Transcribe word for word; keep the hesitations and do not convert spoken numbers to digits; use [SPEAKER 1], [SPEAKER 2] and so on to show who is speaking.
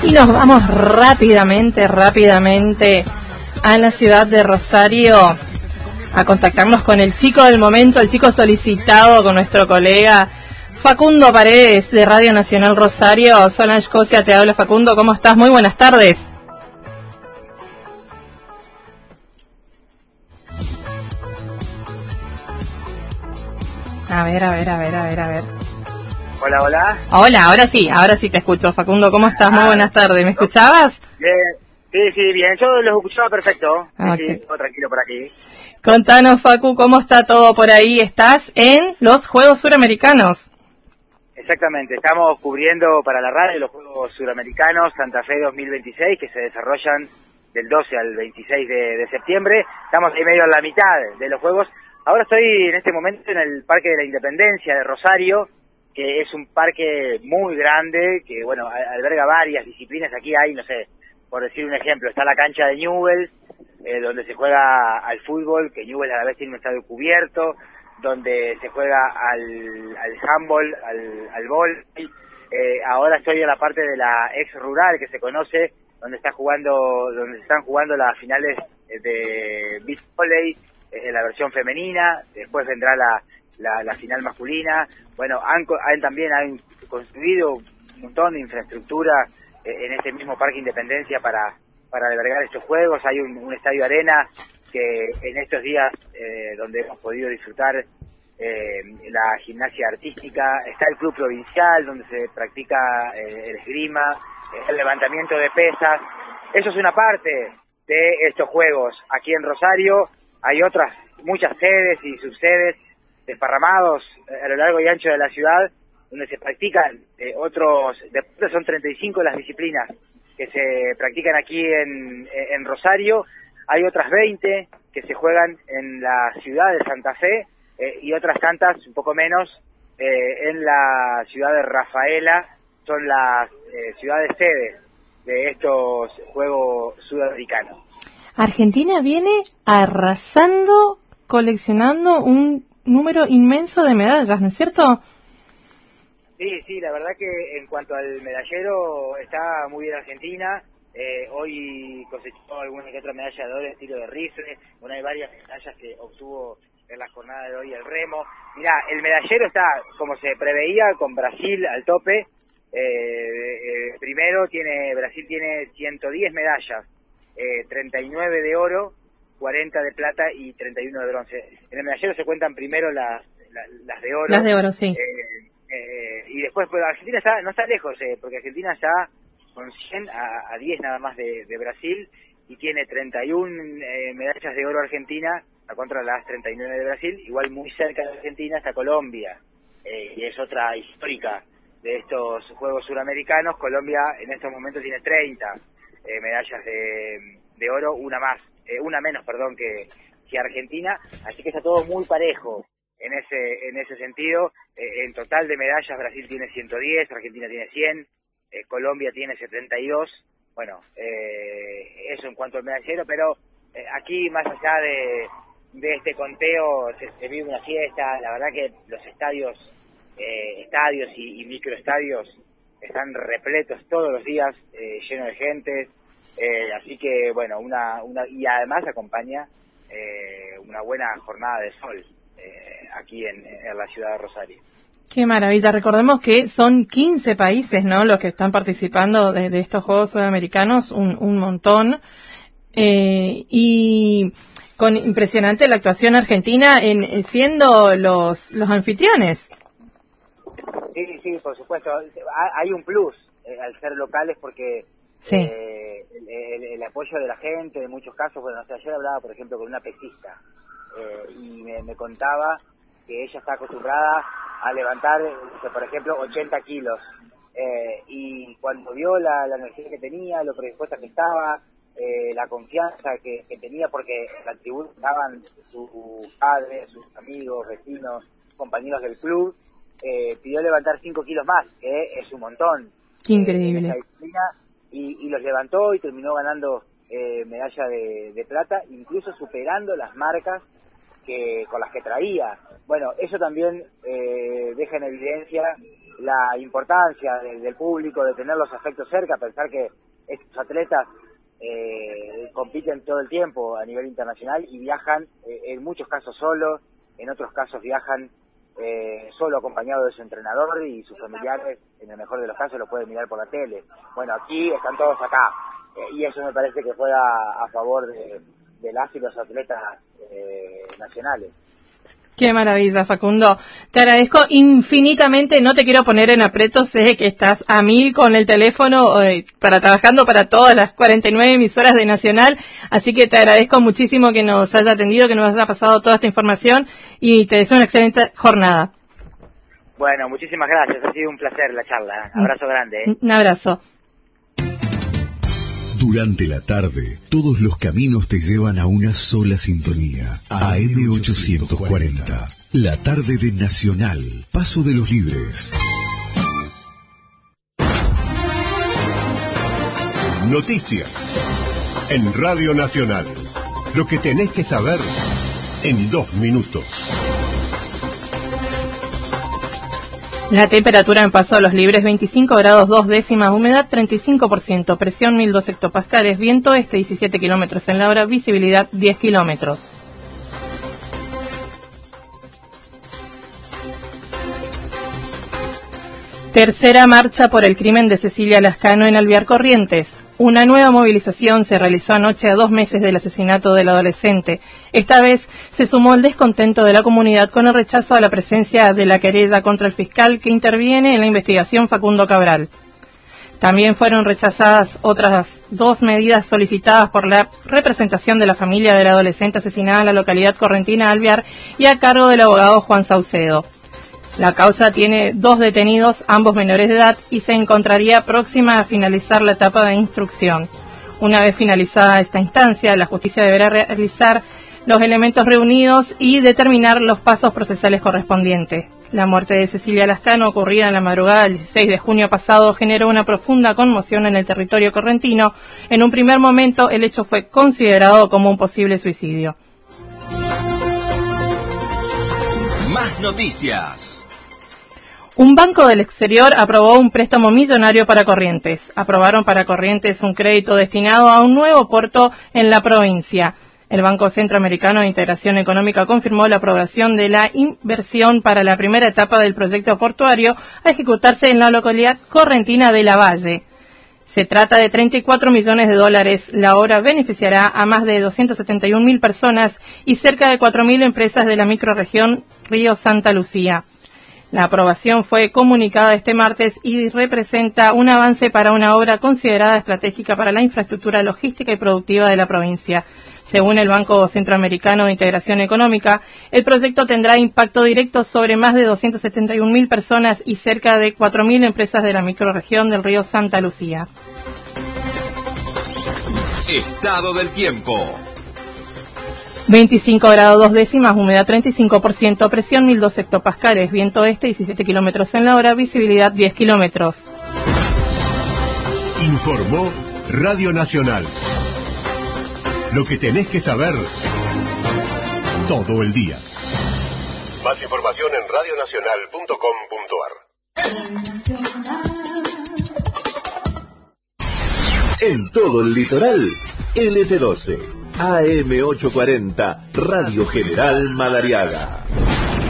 [SPEAKER 1] Y nos vamos rápidamente, rápidamente a la ciudad de Rosario a contactarnos con el chico del momento, el chico solicitado, con nuestro colega Facundo Paredes de Radio Nacional Rosario. Solange Cosia te habla. Facundo, ¿cómo estás? Muy buenas tardes. A ver, a ver, a ver, a ver, a ver.
[SPEAKER 2] Hola, hola.
[SPEAKER 1] Hola, ahora sí, ahora sí te escucho. Facundo, ¿cómo estás? Muy buenas tardes. ¿Me escuchabas?
[SPEAKER 2] Bien. Sí, sí, bien. Yo los escuchaba perfecto.
[SPEAKER 1] Ah,
[SPEAKER 2] sí,
[SPEAKER 1] okay.
[SPEAKER 2] sí, todo tranquilo por aquí.
[SPEAKER 1] Contanos, Facu, ¿cómo está todo por ahí? ¿Estás en los Juegos Suramericanos?
[SPEAKER 2] Exactamente. Estamos cubriendo para la radio los Juegos Suramericanos Santa Fe dos mil veintiséis, que se desarrollan del doce al veintiséis de, de septiembre. Estamos ahí medio en la mitad de los Juegos. Ahora estoy en este momento en el Parque de la Independencia de Rosario, que es un parque muy grande, que bueno, alberga varias disciplinas. Aquí hay, no sé, por decir un ejemplo, está la cancha de Newell's, eh, donde se juega al fútbol, que Newell's a la vez tiene un estadio cubierto, donde se juega al, al handball, al, al vóley. Eh, ahora estoy en la parte de la ex rural, que se conoce, donde está jugando, donde se están jugando las finales de beach volley, en la versión femenina. Después vendrá la, la, la final masculina. Bueno, han, han también han construido un montón de infraestructura en este mismo Parque Independencia para, para albergar estos juegos. Hay un, un estadio arena que en estos días eh, donde hemos podido disfrutar eh, la gimnasia artística. Está el club provincial donde se practica eh, el esgrima, el levantamiento de pesas. Eso es una parte de estos juegos. Aquí en Rosario hay otras, muchas sedes y subsedes desparramados a lo largo y ancho de la ciudad, donde se practican eh, otros deportes. Son treinta y cinco las disciplinas que se practican aquí en, en Rosario. Hay otras veinte que se juegan en la ciudad de Santa Fe eh, y otras tantas, un poco menos, eh, en la ciudad de Rafaela. Son las eh, ciudades sedes de estos Juegos Sudamericanos.
[SPEAKER 1] Argentina viene arrasando, coleccionando un número inmenso de medallas, ¿no es cierto?
[SPEAKER 2] Sí, sí, la verdad que en cuanto al medallero está muy bien Argentina. Eh, hoy cosechó alguna que otra medalla de oro en tiro de rifle. Bueno, hay varias medallas que obtuvo en la jornada de hoy el remo. Mirá, el medallero está, como se preveía, con Brasil al tope. Eh, eh, primero tiene Brasil tiene ciento diez medallas, eh, treinta y nueve de oro, cuarenta de plata y treinta y uno de bronce. En el medallero se cuentan primero las, las, las de oro.
[SPEAKER 1] Las de oro, sí.
[SPEAKER 2] Eh, eh, y después, pues Argentina está, no está lejos, eh, porque Argentina está con cien a, a diez nada más de, de Brasil, y tiene treinta y una eh, medallas de oro Argentina a contra las treinta y nueve de Brasil. Igual muy cerca de Argentina está Colombia, eh, y es otra histórica de estos Juegos Suramericanos. Colombia en estos momentos tiene treinta eh, medallas de, de oro, una más, eh, una menos, perdón, que, que Argentina. Así que está todo muy parejo en ese en ese sentido. Eh, en total de medallas, Brasil tiene ciento diez, Argentina tiene cien, eh, Colombia tiene setenta y dos. Bueno, eh, eso en cuanto al medallero, pero eh, aquí, más allá de, de este conteo, se, se vive una fiesta. La verdad que los estadios, eh, estadios y, y microestadios están repletos todos los días, eh, llenos de gente. Eh, así que, bueno, una, una y además acompaña eh, una buena jornada de sol eh, aquí en, en la ciudad de Rosario.
[SPEAKER 1] Qué maravilla. Recordemos que son quince países, ¿no?, los que están participando de, de estos Juegos Sudamericanos, un, un montón. Eh, y con impresionante la actuación argentina en, en siendo los, los anfitriones.
[SPEAKER 2] Sí, sí, por supuesto. Hay un plus eh, al ser locales porque
[SPEAKER 1] sí.
[SPEAKER 2] eh, el, el, el apoyo de la gente, en muchos casos. Bueno, o sea, ayer hablaba, por ejemplo, con una pesista eh, y me, me contaba que ella está acostumbrada a levantar, por ejemplo, ochenta kilos. Eh, y cuando vio la, la energía que tenía, lo predispuesta que estaba, eh, la confianza que, que tenía, porque en la tribuna estaban sus padres, sus amigos, vecinos, compañeros del club, eh, pidió levantar cinco kilos más, que es un montón.
[SPEAKER 1] Qué increíble.
[SPEAKER 2] Eh, en esa disciplina, y, y los levantó y terminó ganando eh, medalla de, de plata, incluso superando las marcas que que con las que traía. Bueno, eso también eh, deja en evidencia la importancia de, del público, de tener los afectos cerca, pensar que estos atletas eh, compiten todo el tiempo a nivel internacional y viajan eh, en muchos casos solos, en otros casos viajan eh, solo acompañado de su entrenador y sus familiares, en el mejor de los casos lo pueden mirar por la tele. Bueno, aquí están todos acá eh, y eso me parece que juega a favor de, de las y los atletas eh, nacionales.
[SPEAKER 1] Qué maravilla, Facundo. Te agradezco infinitamente. No te quiero poner en aprieto. Sé que estás a mil con el teléfono eh, para trabajando para todas las cuarenta y nueve emisoras de Nacional. Así que te agradezco muchísimo que nos haya atendido, que nos haya pasado toda esta información y te deseo una excelente jornada.
[SPEAKER 2] Bueno, muchísimas gracias. Ha sido un placer la charla. Abrazo grande. ¿eh?
[SPEAKER 1] Un abrazo.
[SPEAKER 3] Durante la tarde, todos los caminos te llevan a una sola sintonía. A M ochocientos cuarenta. La tarde de Nacional. Paso de los Libres.
[SPEAKER 4] Noticias. En Radio Nacional. Lo que tenés que saber en dos minutos.
[SPEAKER 1] La temperatura en Paso de los Libres, veinticinco grados dos décimas, humedad treinta y cinco por ciento, presión mil dos hectopascales, viento este diecisiete kilómetros en la hora, visibilidad diez kilómetros. Tercera marcha por el crimen de Cecilia Lascano en Alvear Corrientes. Una nueva movilización se realizó anoche a dos meses del asesinato del adolescente. Esta vez se sumó el descontento de la comunidad con el rechazo a la presencia de la querella contra el fiscal que interviene en la investigación Facundo Cabral. También fueron rechazadas otras dos medidas solicitadas por la representación de la familia del adolescente asesinada en la localidad correntina Alvear y a cargo del abogado Juan Saucedo. La causa tiene dos detenidos, ambos menores de edad, y se encontraría próxima a finalizar la etapa de instrucción. Una vez finalizada esta instancia, la justicia deberá realizar los elementos reunidos y determinar los pasos procesales correspondientes. La muerte de Cecilia Lascano, ocurrida en la madrugada del dieciséis de junio pasado, generó una profunda conmoción en el territorio correntino. En un primer momento, el hecho fue considerado como un posible suicidio.
[SPEAKER 5] Más noticias.
[SPEAKER 1] Un banco del exterior aprobó un préstamo millonario para Corrientes. Aprobaron para Corrientes un crédito destinado a un nuevo puerto en la provincia. El Banco Centroamericano de Integración Económica confirmó la aprobación de la inversión para la primera etapa del proyecto portuario a ejecutarse en la localidad correntina de Lavalle. Se trata de treinta y cuatro millones de dólares. La obra beneficiará a más de doscientas setenta y una mil personas y cerca de cuatro mil empresas de la microrregión Río Santa Lucía. La aprobación fue comunicada este martes y representa un avance para una obra considerada estratégica para la infraestructura logística y productiva de la provincia. Según el Banco Centroamericano de Integración Económica, el proyecto tendrá impacto directo sobre más de doscientas setenta y una mil personas y cerca de cuatro mil empresas de la microrregión del río Santa Lucía.
[SPEAKER 5] Estado del tiempo.
[SPEAKER 1] veinticinco grados dos décimas, humedad treinta y cinco por ciento, presión mil dos hectopascales, viento este diecisiete kilómetros en la hora, visibilidad diez kilómetros.
[SPEAKER 4] Informó Radio Nacional. Lo que tenés que saber todo el día. Más información en radio nacional punto com punto ar.
[SPEAKER 6] En todo el litoral, L T doce, A M ochocientos cuarenta, Radio General Madariaga.